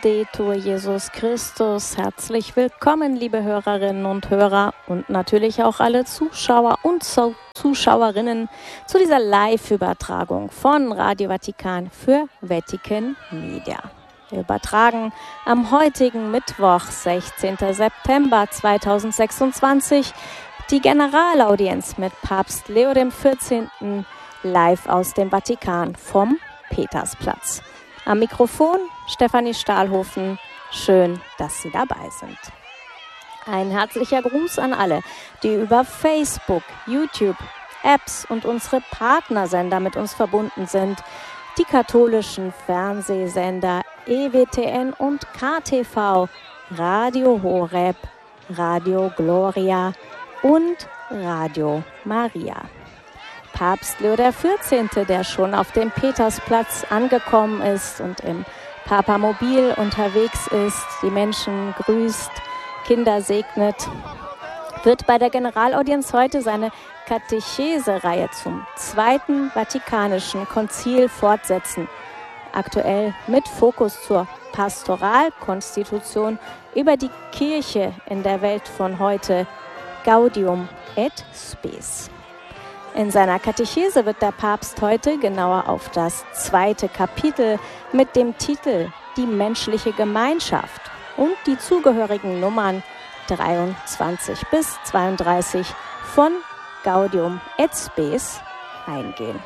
Laudetur Jesus Christus. Herzlich willkommen, liebe Hörerinnen und Hörer und natürlich auch alle Zuschauer und Zuschauerinnen zu dieser Live-Übertragung von Radio Vatikan für Vatican Media. Wir übertragen am heutigen Mittwoch, 16. September 2026, die Generalaudienz mit Papst Leo XIV. Live aus dem Vatikan vom Petersplatz. Am Mikrofon Stefanie Stahlhofen. Schön, dass Sie dabei sind. Ein herzlicher Gruß an alle, die über Facebook, YouTube, Apps und unsere Partnersender mit uns verbunden sind. Die katholischen Fernsehsender EWTN und KTV, Radio Horeb, Radio Gloria und Radio Maria. Papst Leo XIV., der schon auf dem Petersplatz angekommen ist und im Papamobil unterwegs ist, die Menschen grüßt, Kinder segnet, wird bei der Generalaudienz heute seine Katechese-Reihe zum Zweiten Vatikanischen Konzil fortsetzen. Aktuell mit Fokus zur Pastoralkonstitution über die Kirche in der Welt von heute, Gaudium et Spes. In seiner Katechese wird der Papst heute genauer auf das zweite Kapitel mit dem Titel Die menschliche Gemeinschaft und die zugehörigen Nummern 23 bis 32 von Gaudium et Spes eingehen.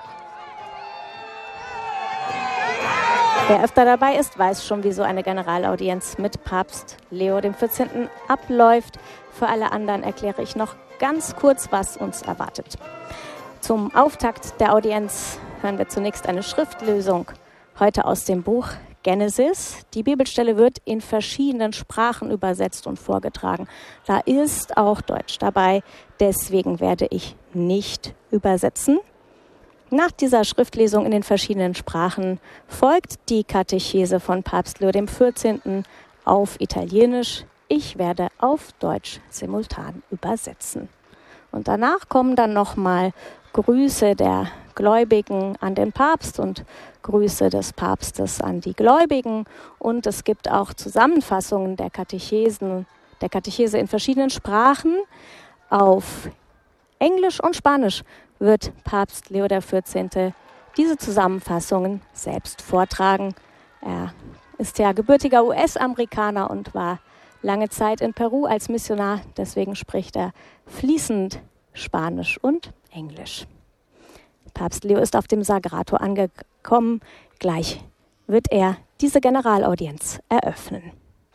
Wer öfter dabei ist, weiß schon, wie so eine Generalaudienz mit Papst Leo XIV. Abläuft. Für alle anderen erkläre ich noch ganz kurz, was uns erwartet. Zum Auftakt der Audienz hören wir zunächst eine Schriftlesung, heute aus dem Buch Genesis. Die Bibelstelle wird in verschiedenen Sprachen übersetzt und vorgetragen. Da ist auch Deutsch dabei, deswegen werde ich nicht übersetzen. Nach dieser Schriftlesung in den verschiedenen Sprachen folgt die Katechese von Papst Leo XIV. Auf Italienisch. Ich werde auf Deutsch simultan übersetzen. Und danach kommen dann nochmal Grüße der Gläubigen an den Papst und Grüße des Papstes an die Gläubigen. Und es gibt auch Zusammenfassungen der Katechese in verschiedenen Sprachen. Auf Englisch und Spanisch wird Papst Leo XIV. Diese Zusammenfassungen selbst vortragen. Er ist ja gebürtiger US-Amerikaner und war lange Zeit in Peru als Missionar. Deswegen spricht er fließend Spanisch und Englisch. Papst Leo ist auf dem Sagrato angekommen. Gleich wird er diese Generalaudienz eröffnen.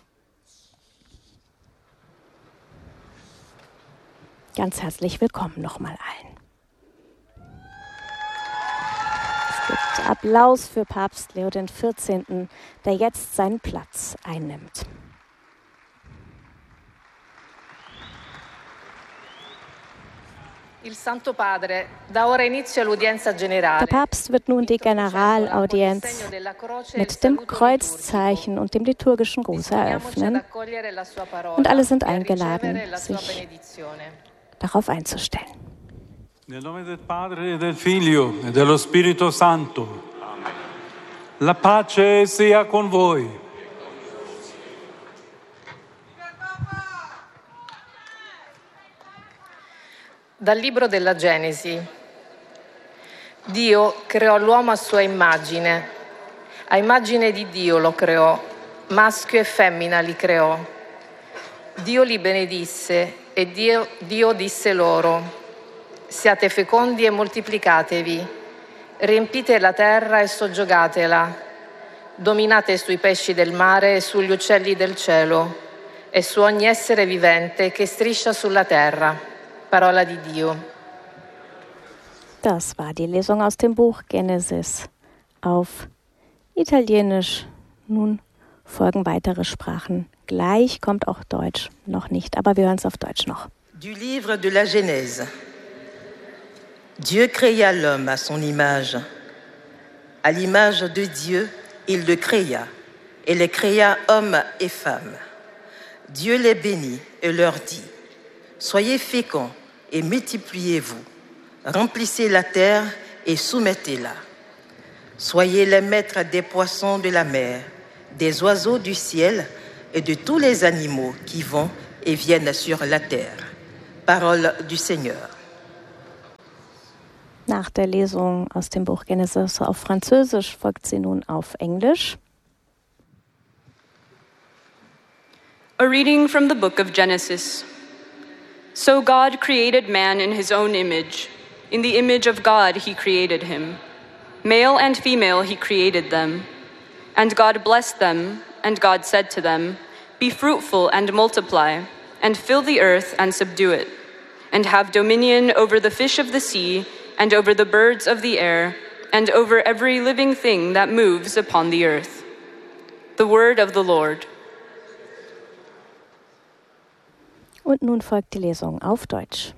Ganz herzlich willkommen nochmal allen. Es gibt Applaus für Papst Leo XIV., der jetzt seinen Platz einnimmt. Der Papst wird nun die Generalaudienz mit dem Kreuzzeichen und dem liturgischen Gruß eröffnen. Und alle sind eingeladen, sich darauf einzustellen. Nel nome del Padre e del Figlio e dello Spirito Santo. La pace sia con voi. Dal libro della Genesi. Dio creò l'uomo a sua immagine. A immagine di Dio lo creò, maschio e femmina li creò. Dio li benedisse e Dio disse loro: siate fecondi e moltiplicatevi, riempite la terra e soggiogatela, dominate sui pesci del mare e sugli uccelli del cielo e su ogni essere vivente che striscia sulla terra. Parola di Dio. Das war die Lesung aus dem Buch Genesis auf Italienisch. Nun folgen weitere Sprachen. Gleich kommt auch Deutsch. Noch nicht, aber wir hören es auf Deutsch noch. Du livre de la Genèse. Dieu créa l'homme à son image. À l'image de Dieu, il le créa. Et les créa hommes et femmes. Dieu les bénit et leur dit: soyez féconds et multipliez-vous, remplissez la terre et soumettez-la. Soyez les maîtres des poissons de la mer, des oiseaux du ciel et de tous les animaux qui vont et viennent sur la terre. Parole du Seigneur. Nach der Lesung aus dem Buch Genesis auf Französisch folgt sie nun auf Englisch. A reading from the book of Genesis. So God created man in his own image. In the image of God he created him. Male and female he created them. And God blessed them, and God said to them, "Be fruitful and multiply, and fill the earth and subdue it, and have dominion over the fish of the sea, and over the birds of the air, and over every living thing that moves upon the earth." The word of the Lord. Und nun folgt die Lesung auf Deutsch.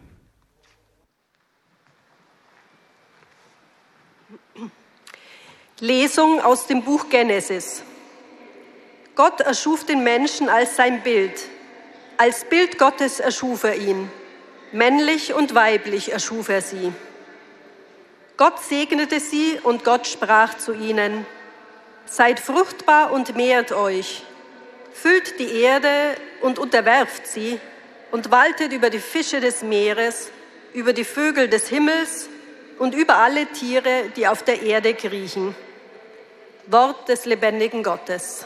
Lesung aus dem Buch Genesis. Gott erschuf den Menschen als sein Bild. Als Bild Gottes erschuf er ihn. Männlich und weiblich erschuf er sie. Gott segnete sie und Gott sprach zu ihnen: Seid fruchtbar und mehrt euch. Füllt die Erde und unterwerft sie und waltet über die Fische des Meeres, über die Vögel des Himmels und über alle Tiere, die auf der Erde kriechen. Wort des lebendigen Gottes.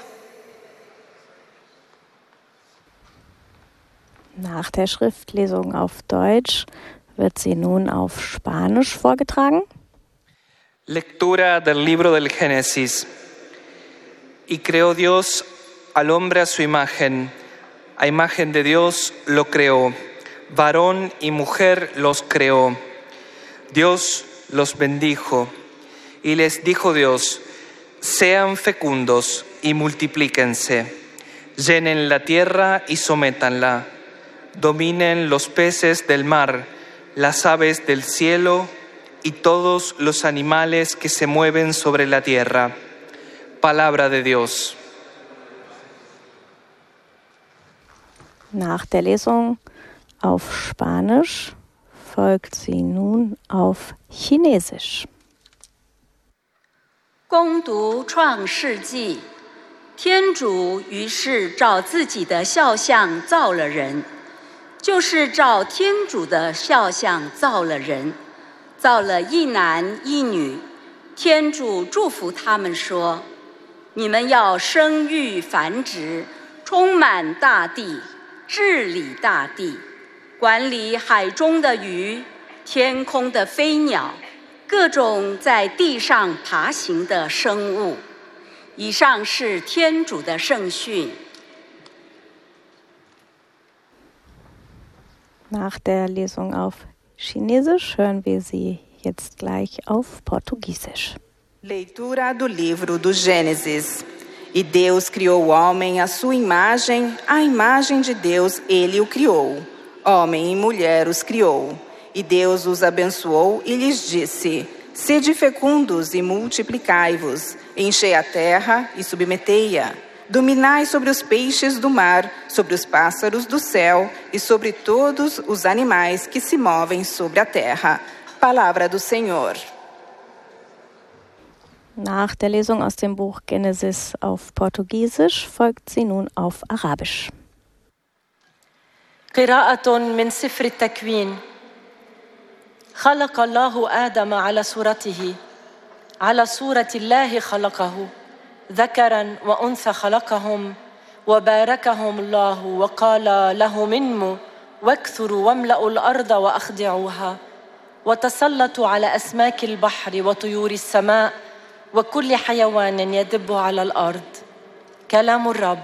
Nach der Schriftlesung auf Deutsch wird sie nun auf Spanisch vorgetragen. Lectura del libro del Génesis. Y creó Dios al hombre a su imagen. A imagen de Dios lo creó. Varón y mujer los creó. Dios los bendijo. Y les dijo Dios: sean fecundos y multiplíquense. Llenen la tierra y sométanla. Dominen los peces del mar, las aves del cielo y todos los animales que se mueven sobre la tierra. Palabra de Dios. Nach der Lesung auf Spanisch folgt sie nun auf Chinesisch. 恭读创世纪，天主于是照自己的肖像造了人，就是照天主的肖像造了人，造了一男一女。天主祝福他们说：你们要生育繁殖，充满大地，治理大地，管理海中的鱼，天空的飞鸟，各种在地上爬行的生物。以上是天主的圣训。 Nach der Lesung auf Chinesisch hören wir sie jetzt gleich auf Portugiesisch. Leitura do livro do Gênesis. E Deus criou o homem à sua imagem, à imagem de Deus ele o criou. Homem e mulher os criou. E Deus os abençoou e lhes disse: sede fecundos e multiplicai-vos, enchei a terra e submetei-a. Dominai sobre os peixes do mar, sobre os pássaros do céu e sobre todos os animais que se movem sobre a terra. Palavra do Senhor. Nach der Lesung aus dem Buch Genesis auf Portugiesisch folgt sie nun auf Arabisch. قراءة من سفر التكوين. خلق الله آدم على صورته، على صورة الله خلقه، ذكراً وأنثى خلقهم، وباركهم الله وقال لهم انموا واكثروا واملأوا الأرض وأخضعوها، وتسلطوا على أسماك البحر وطيور السماء وكل حيوان يدب على الأرض. كلام الرب.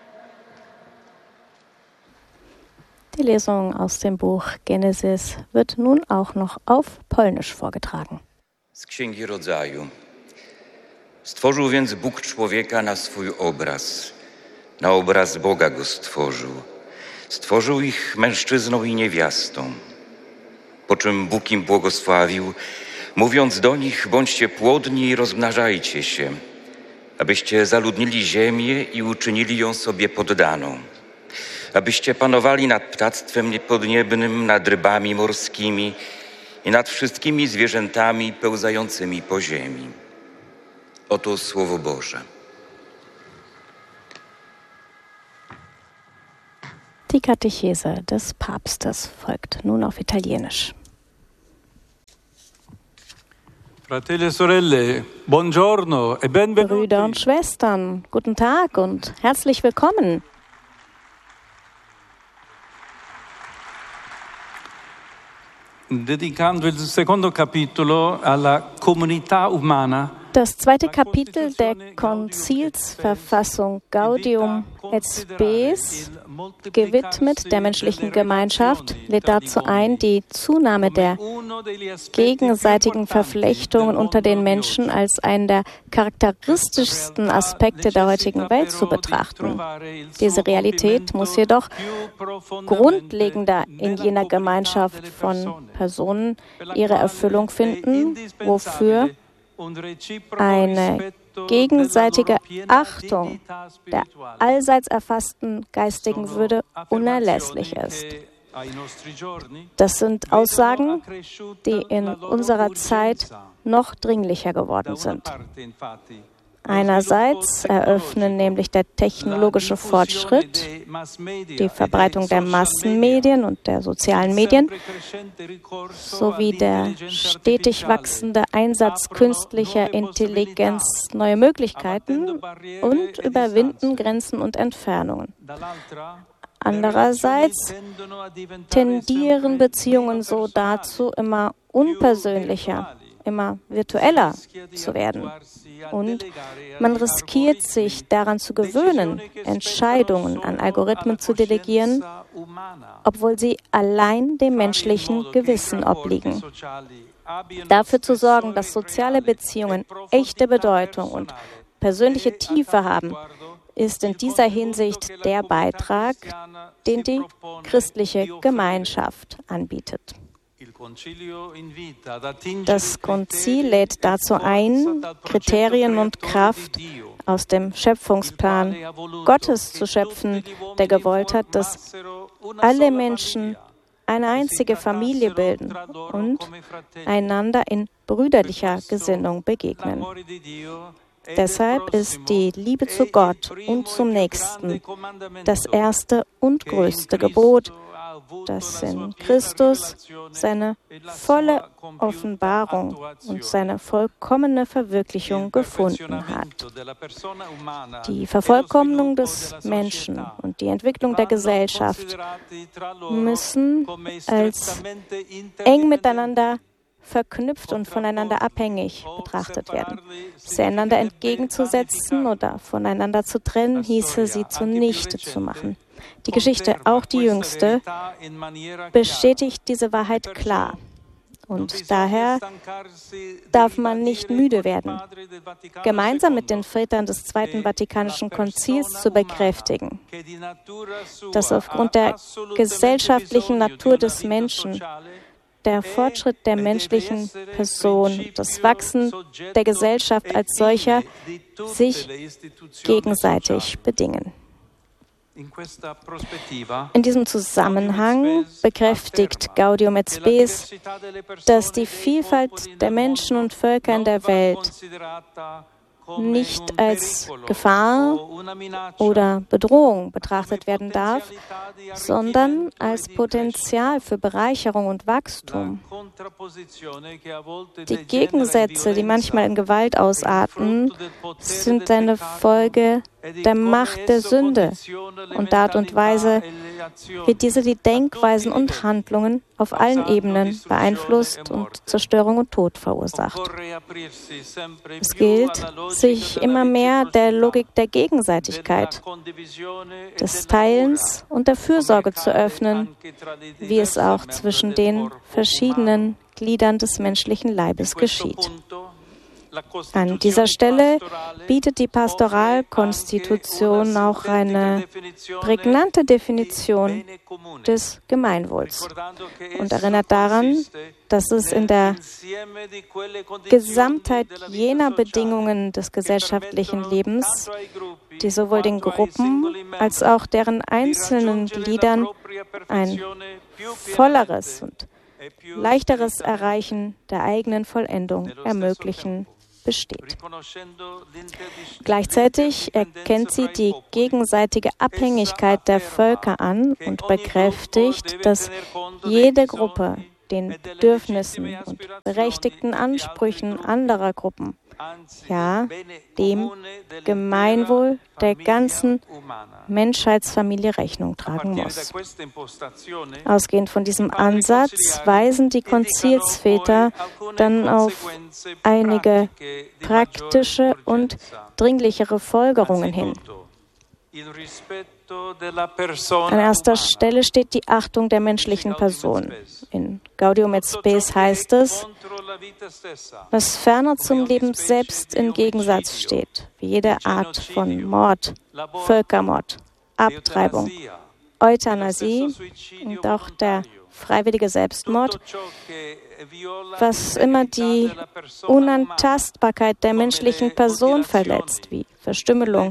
Die Lesung aus dem Buch Genesis wird nun auch noch auf Polnisch vorgetragen. Z Księgi Rodzaju. Stworzył więc Bóg człowieka na swój obraz. Na obraz Boga go stworzył. Stworzył ich mężczyzną i niewiastą. Po czym Bóg im błogosławił, mówiąc do nich: bądźcie płodni i rozmnażajcie się, abyście zaludnili ziemię i uczynili ją sobie poddaną. Abyście panowali nad ptactwem podniebnym, nad rybami morskimi i nad wszystkimi zwierzętami pełzającymi po ziemi. Oto Słowo Boże. Die Katechese des Papstes folgt nun auf Italienisch. Fratelli e sorelle, buongiorno e benvenuti. Brüder und Schwestern, guten Tag und herzlich willkommen. Dedicando il secondo capitolo alla comunità umana. Das zweite Kapitel der Konzilsverfassung Gaudium et Spes, gewidmet der menschlichen Gemeinschaft, lädt dazu ein, die Zunahme der gegenseitigen Verflechtungen unter den Menschen als einen der charakteristischsten Aspekte der heutigen Welt zu betrachten. Diese Realität muss jedoch grundlegender in jener Gemeinschaft von Personen ihre Erfüllung finden, wofür eine gegenseitige Achtung der allseits erfassten geistigen Würde unerlässlich ist. Das sind Aussagen, die in unserer Zeit noch dringlicher geworden sind. Einerseits eröffnen nämlich der technologische Fortschritt, die Verbreitung der Massenmedien und der sozialen Medien sowie der stetig wachsende Einsatz künstlicher Intelligenz neue Möglichkeiten und überwinden Grenzen und Entfernungen. Andererseits tendieren Beziehungen so dazu, immer unpersönlicher, immer virtueller zu werden. Und man riskiert sich daran zu gewöhnen, Entscheidungen an Algorithmen zu delegieren, obwohl sie allein dem menschlichen Gewissen obliegen. Dafür zu sorgen, dass soziale Beziehungen echte Bedeutung und persönliche Tiefe haben, ist in dieser Hinsicht der Beitrag, den die christliche Gemeinschaft anbietet. Das Konzil lädt dazu ein, Kriterien und Kraft aus dem Schöpfungsplan Gottes zu schöpfen, der gewollt hat, dass alle Menschen eine einzige Familie bilden und einander in brüderlicher Gesinnung begegnen. Deshalb ist die Liebe zu Gott und zum Nächsten das erste und größte Gebot, das in Christus seine volle Offenbarung und seine vollkommene Verwirklichung gefunden hat. Die Vervollkommnung des Menschen und die Entwicklung der Gesellschaft müssen als eng miteinander verknüpft und voneinander abhängig betrachtet werden. Sie einander entgegenzusetzen oder voneinander zu trennen, hieße sie zunichte zu machen. Die Geschichte, auch die jüngste, bestätigt diese Wahrheit klar. Und daher darf man nicht müde werden, gemeinsam mit den Vätern des Zweiten Vatikanischen Konzils zu bekräftigen, dass aufgrund der gesellschaftlichen Natur des Menschen der Fortschritt der menschlichen Person, das Wachsen der Gesellschaft als solcher sich gegenseitig bedingen. In diesem Zusammenhang bekräftigt Gaudium et Spes, dass die Vielfalt der Menschen und Völker in der Welt nicht als Gefahr oder Bedrohung betrachtet werden darf, sondern als Potenzial für Bereicherung und Wachstum. Die Gegensätze, die manchmal in Gewalt ausarten, sind eine Folge der Macht der Sünde und der Art und Weise, wie diese die Denkweisen und Handlungen auf allen Ebenen beeinflusst und Zerstörung und Tod verursacht. Es gilt, sich immer mehr der Logik der Gegenseitigkeit, des Teilens und der Fürsorge zu öffnen, wie es auch zwischen den verschiedenen Gliedern des menschlichen Leibes geschieht. An dieser Stelle bietet die Pastoralkonstitution auch eine prägnante Definition des Gemeinwohls und erinnert daran, dass es in der Gesamtheit jener Bedingungen des gesellschaftlichen Lebens, die sowohl den Gruppen als auch deren einzelnen Gliedern ein volleres und leichteres Erreichen der eigenen Vollendung ermöglichen, besteht. Gleichzeitig erkennt sie die gegenseitige Abhängigkeit der Völker an und bekräftigt, dass jede Gruppe den Bedürfnissen und berechtigten Ansprüchen anderer Gruppen, ja, dem Gemeinwohl der ganzen Menschheitsfamilie Rechnung tragen muss. Ausgehend von diesem Ansatz weisen die Konzilsväter dann auf einige praktische und dringlichere Folgerungen hin. An erster Stelle steht die Achtung der menschlichen Person. In Gaudium et Spes heißt es, was ferner zum Leben selbst im Gegensatz steht, wie jede Art von Mord, Völkermord, Abtreibung, Euthanasie und auch der freiwillige Selbstmord, was immer die Unantastbarkeit der menschlichen Person verletzt, wie Verstümmelung,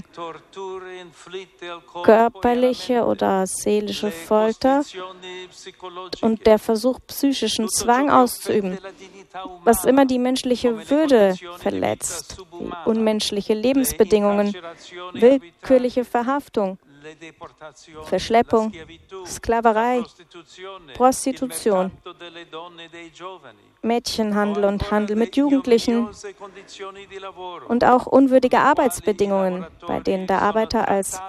körperliche oder seelische Folter und der Versuch, psychischen Zwang auszuüben, was immer die menschliche Würde verletzt, wie unmenschliche Lebensbedingungen, willkürliche Verhaftung, Verschleppung, Sklaverei, Prostitution, Mädchenhandel und Handel mit Jugendlichen und auch unwürdige Arbeitsbedingungen, bei denen der Arbeiter als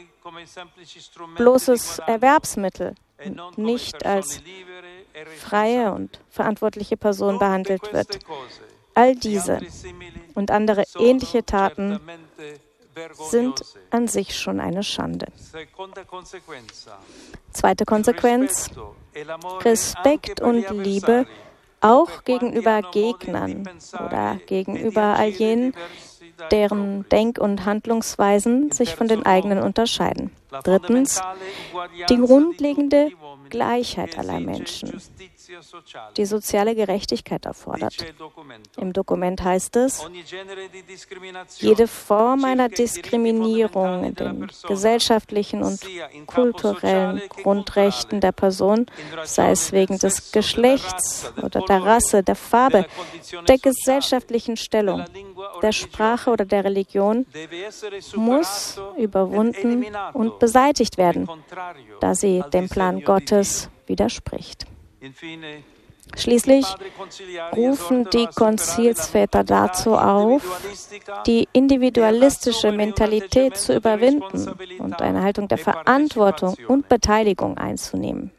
bloßes Erwerbsmittel und nicht als freie und verantwortliche Person behandelt wird. All diese und andere ähnliche Taten sind an sich schon eine Schande. Zweite Konsequenz: Respekt und Liebe auch gegenüber Gegnern oder gegenüber all jenen, deren Denk- und Handlungsweisen sich von den eigenen unterscheiden. Drittens, die grundlegende Gleichheit aller Menschen, die soziale Gerechtigkeit erfordert. Im Dokument heißt es, jede Form einer Diskriminierung in den gesellschaftlichen und kulturellen Grundrechten der Person, sei es wegen des Geschlechts oder der Rasse, der Farbe, der gesellschaftlichen Stellung, der Sprache oder der Religion, muss überwunden und beseitigt werden, da sie dem Plan Gottes widerspricht. Schließlich rufen die Konzilsväter dazu auf, die individualistische Mentalität zu überwinden und eine Haltung der Verantwortung und Beteiligung einzunehmen.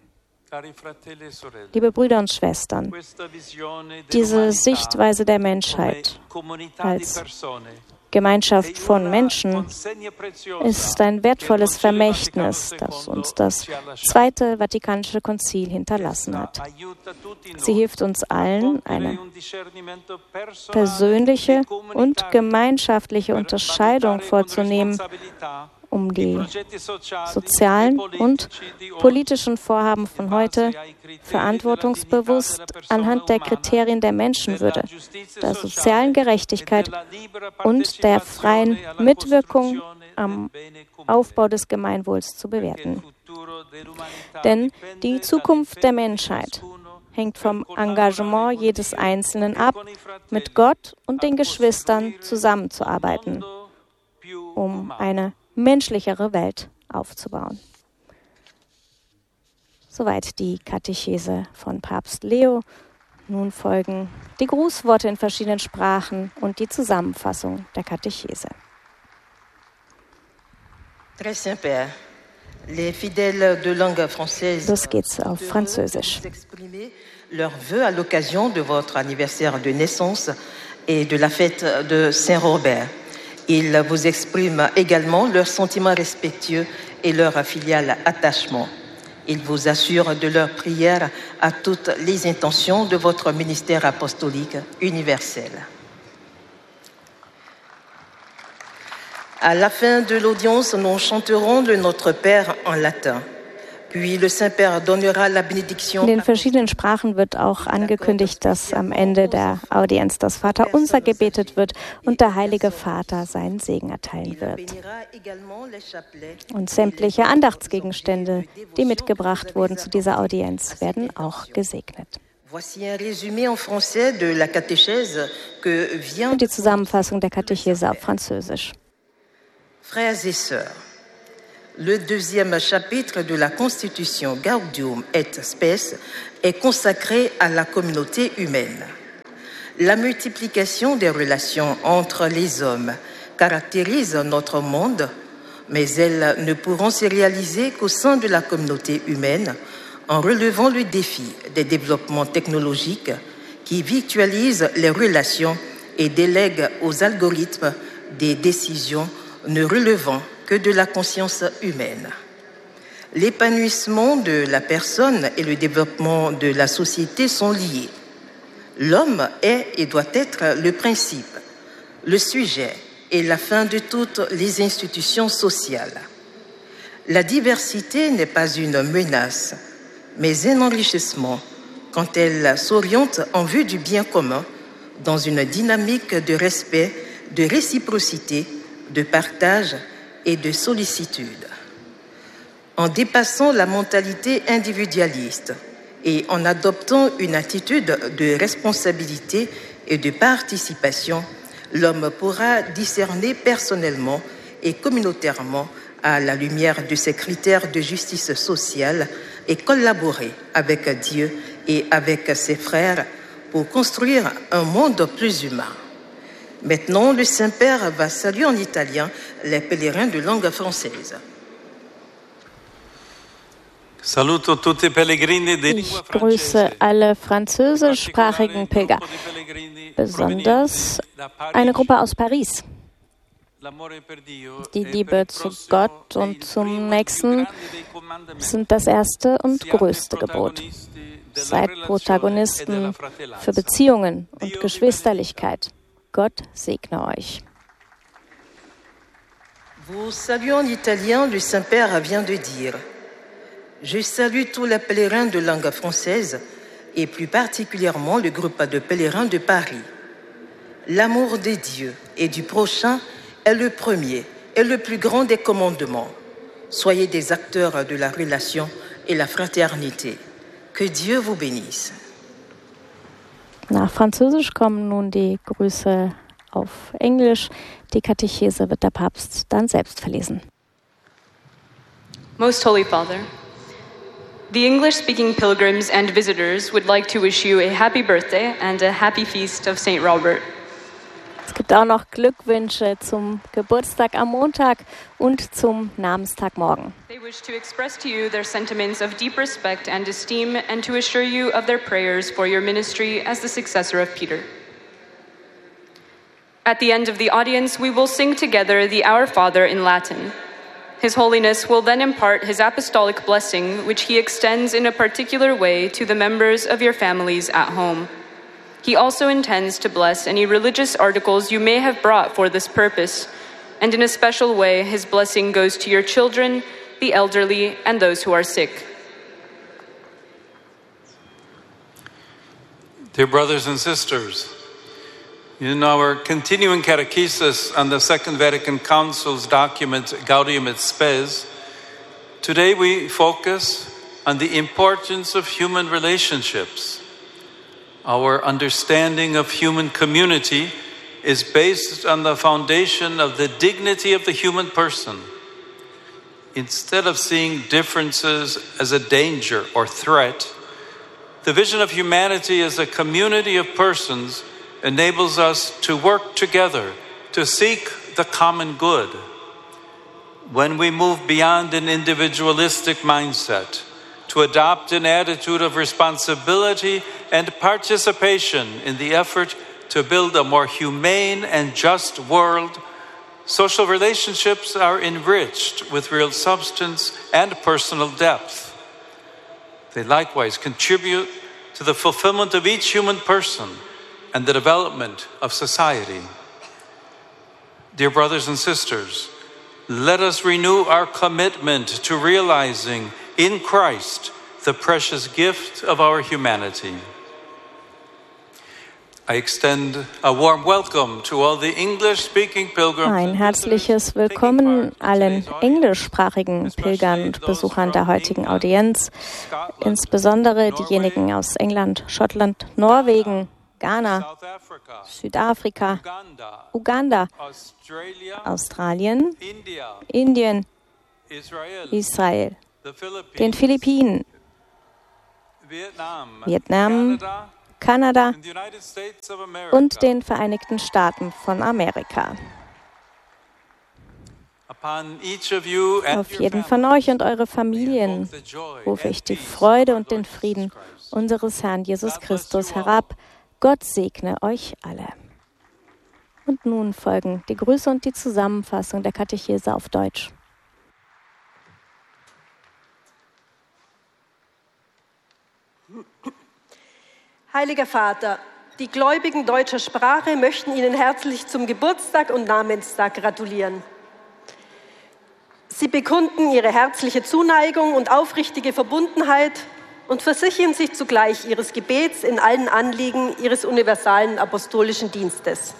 Liebe Brüder und Schwestern, diese Sichtweise der Menschheit als Gemeinschaft von Menschen ist ein wertvolles Vermächtnis, das uns das Zweite Vatikanische Konzil hinterlassen hat. Sie hilft uns allen, eine persönliche und gemeinschaftliche Unterscheidung vorzunehmen, um die sozialen und politischen Vorhaben von heute verantwortungsbewusst anhand der Kriterien der Menschenwürde, der sozialen Gerechtigkeit und der freien Mitwirkung am Aufbau des Gemeinwohls zu bewerten. Denn die Zukunft der Menschheit hängt vom Engagement jedes Einzelnen ab, mit Gott und den Geschwistern zusammenzuarbeiten, um eine menschlichere Welt aufzubauen. Soweit die Katechese von Papst Leo. Nun folgen die Grußworte in verschiedenen Sprachen und die Zusammenfassung der Katechese. Très Saint-Père, les fidèles de langue française Los geht's auf Französisch. leurs vœux à l'occasion de votre anniversaire de naissance et de la fête de Saint-Robert. Ils vous expriment également leurs sentiments respectueux et leur filial attachement. Ils vous assurent de leur prière à toutes les intentions de votre ministère apostolique universel. À la fin de l'audience, nous chanterons le Notre Père en latin. Puis le Saint-Père donnera la bénédiction. In den verschiedenen Sprachen wird auch angekündigt, dass am Ende der Audienz das Vaterunser gebetet wird und der Heilige Vater seinen Segen erteilen wird. Und sämtliche Andachtsgegenstände, die mitgebracht wurden zu dieser Audienz, werden auch gesegnet. Voici un résumé en français de la catéchèse que vient Die Zusammenfassung der Katechese auf Französisch. Frères et sœurs, le deuxième chapitre de la Constitution Gaudium et Spes est consacré à la communauté humaine. La multiplication des relations entre les hommes caractérise notre monde, mais elles ne pourront se réaliser qu'au sein de la communauté humaine en relevant le défi des développements technologiques qui virtualisent les relations et délèguent aux algorithmes des décisions ne relevant que de la conscience humaine. L'épanouissement de la personne et le développement de la société sont liés. L'homme est et doit être le principe, le sujet et la fin de toutes les institutions sociales. La diversité n'est pas une menace, mais un enrichissement quand elle s'oriente en vue du bien commun dans une dynamique de respect, de réciprocité, de partage et de sollicitude. En dépassant la mentalité individualiste et en adoptant une attitude de responsabilité et de participation, l'homme pourra discerner personnellement et communautairement à la lumière de ces critères de justice sociale et collaborer avec Dieu et avec ses frères pour construire un monde plus humain. Maintenant, le Saint-Père va saluer en italien les pèlerins de langue française. Saluto tutti i pellegrini di Ich lingua grüße alle französischsprachigen Pilger, besonders eine Gruppe aus Paris. Die Liebe zu Gott und zum Nächsten sind das erste und größte Gebot. Seid Protagonisten für Beziehungen und Geschwisterlichkeit. Gott segne euch. Vous saluez en italien, le Saint-Père vient de dire « Je salue tous les pèlerins de langue française et plus particulièrement le groupe de pèlerins de Paris. L'amour de Dieu et du prochain est le premier et le plus grand des commandements. Soyez des acteurs de la relation et la fraternité. Que Dieu vous bénisse. » Nach Französisch kommen nun die Grüße auf Englisch. Die Katechese wird der Papst dann selbst verlesen. Most Holy Father, the English-speaking pilgrims and visitors would like to wish you a happy birthday and a happy feast of St. Robert. Es gibt auch noch Glückwünsche zum Geburtstag am Montag und zum Namenstag morgen. They wish to express to you their sentiments of deep respect and esteem and to assure you of their prayers for your ministry as the successor of Peter. At the end of the audience, we will sing together the Our Father in Latin. His Holiness will then impart his apostolic blessing, which he extends in a particular way to the members of your families at home. He also intends to bless any religious articles you may have brought for this purpose, and in a special way, his blessing goes to your children, the elderly, and those who are sick. Dear brothers and sisters, in our continuing catechesis on the Second Vatican Council's document Gaudium et Spes, today we focus on the importance of human relationships. Our understanding of human community is based on the foundation of the dignity of the human person. Instead of seeing differences as a danger or threat, the vision of humanity as a community of persons enables us to work together to seek the common good. When we move beyond an individualistic mindset to adopt an attitude of responsibility and participation in the effort to build a more humane and just world, social relationships are enriched with real substance and personal depth. They likewise contribute to the fulfillment of each human person and the development of society. Dear brothers and sisters, let us renew our commitment to realizing in Christ the precious gift of our humanity. I extend a warm welcome to all the English-speaking pilgrims. Ein herzliches Willkommen allen englischsprachigen Pilgern und Besuchern der heutigen Audienz, insbesondere diejenigen aus England, Schottland, Norwegen, Ghana, Südafrika, Uganda, Australien, Indien, Israel, den Philippinen, Vietnam, Kanada und den Vereinigten Staaten von Amerika. Auf jeden von euch und eure Familien rufe ich die Freude und den Frieden unseres Herrn Jesus Christus herab. Gott segne euch alle. Und nun folgen die Grüße und die Zusammenfassung der Katechese auf Deutsch. Heiliger Vater, die Gläubigen deutscher Sprache möchten Ihnen herzlich zum Geburtstag und Namenstag gratulieren. Sie bekunden Ihre herzliche Zuneigung und aufrichtige Verbundenheit und versichern sich zugleich Ihres Gebets in allen Anliegen Ihres universalen apostolischen Dienstes.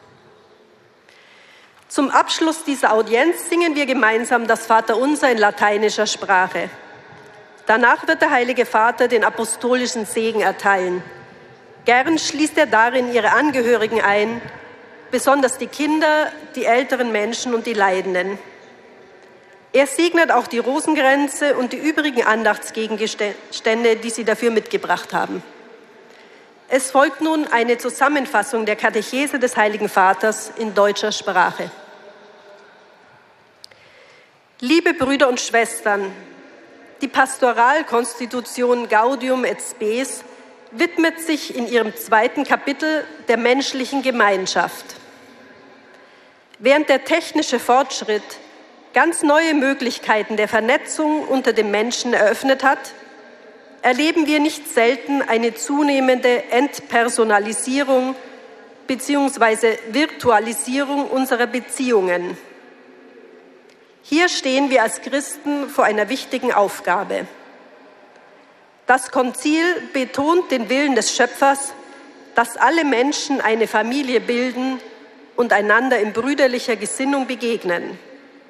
Zum Abschluss dieser Audienz singen wir gemeinsam das Vaterunser in lateinischer Sprache. Danach wird der Heilige Vater den apostolischen Segen erteilen. Gern schließt er darin ihre Angehörigen ein, besonders die Kinder, die älteren Menschen und die Leidenden. Er segnet auch die Rosenkränze und die übrigen Andachtsgegenstände, die sie dafür mitgebracht haben. Es folgt nun eine Zusammenfassung der Katechese des Heiligen Vaters in deutscher Sprache. Liebe Brüder und Schwestern, die Pastoralkonstitution Gaudium et Spes widmet sich in ihrem 2. Kapitel der menschlichen Gemeinschaft. Während der technische Fortschritt ganz neue Möglichkeiten der Vernetzung unter den Menschen eröffnet hat, erleben wir nicht selten eine zunehmende Entpersonalisierung bzw. Virtualisierung unserer Beziehungen. Hier stehen wir als Christen vor einer wichtigen Aufgabe. Das Konzil betont den Willen des Schöpfers, dass alle Menschen eine Familie bilden und einander in brüderlicher Gesinnung begegnen.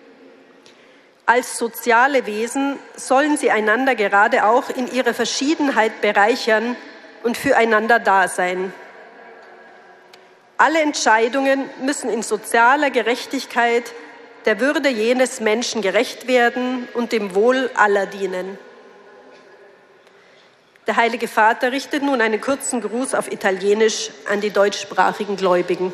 Als soziale Wesen sollen sie einander gerade auch in ihrer Verschiedenheit bereichern und füreinander da sein. Alle Entscheidungen müssen in sozialer Gerechtigkeit der Würde jenes Menschen gerecht werden und dem Wohl aller dienen. Der Heilige Vater richtet nun einen kurzen Gruß auf Italienisch an die deutschsprachigen Gläubigen.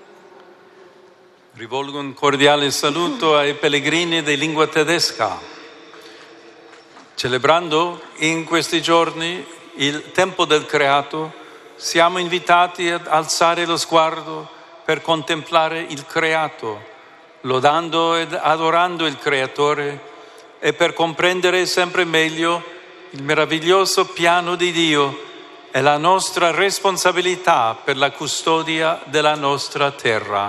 Rivolgo un cordiale saluto ai pellegrini di lingua tedesca. Celebrando in questi giorni il tempo del creato, siamo invitati ad alzare lo sguardo per contemplare il creato, lodando ed adorando il Creatore e per comprendere sempre meglio il meraviglioso piano di Dio e la nostra responsabilità per la custodia della nostra terra.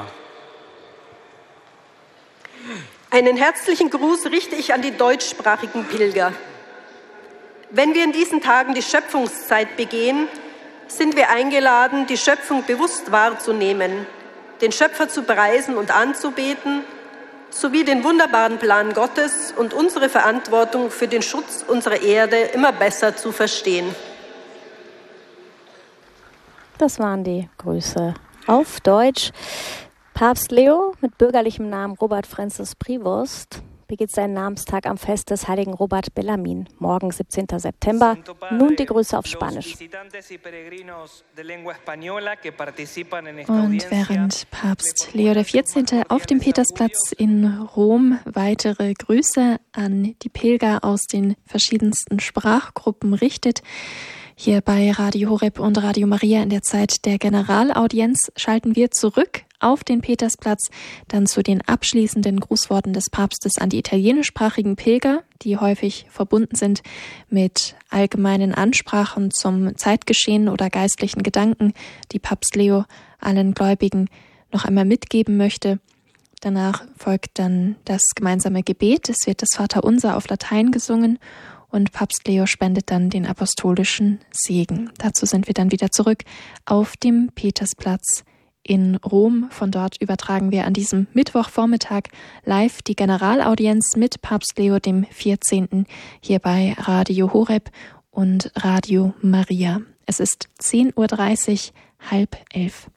Einen herzlichen Gruß richte ich an die deutschsprachigen Pilger. Wenn wir in diesen Tagen die Schöpfungszeit begehen, sind wir eingeladen, die Schöpfung bewusst wahrzunehmen, den Schöpfer zu preisen und anzubeten, sowie den wunderbaren Plan Gottes und unsere Verantwortung für den Schutz unserer Erde immer besser zu verstehen. Das waren die Grüße auf Deutsch. Papst Leo mit bürgerlichem Namen Robert Francis Prevost begeht seinen Namenstag am Fest des heiligen Robert Bellarmin, morgen 17. September. Nun die Grüße auf Spanisch. Und während Papst Leo XIV. Auf dem Petersplatz in Rom weitere Grüße an die Pilger aus den verschiedensten Sprachgruppen richtet, hier bei Radio Horeb und Radio Maria in der Zeit der Generalaudienz schalten wir zurück auf den Petersplatz, dann zu den abschließenden Grußworten des Papstes an die italienischsprachigen Pilger, die häufig verbunden sind mit allgemeinen Ansprachen zum Zeitgeschehen oder geistlichen Gedanken, die Papst Leo allen Gläubigen noch einmal mitgeben möchte. Danach folgt dann das gemeinsame Gebet. Es wird das Vaterunser auf Latein gesungen und Papst Leo spendet dann den apostolischen Segen. Dazu sind wir dann wieder zurück auf dem Petersplatz in Rom. Von dort übertragen wir an diesem Mittwochvormittag live die Generalaudienz mit Papst Leo dem 14. hier bei Radio Horeb und Radio Maria. Es ist 10:30 Uhr, 10:30.